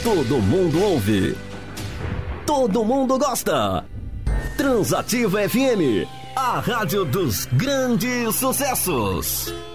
Todo mundo ouve. Todo mundo gosta. Transativa FM, a rádio dos grandes sucessos.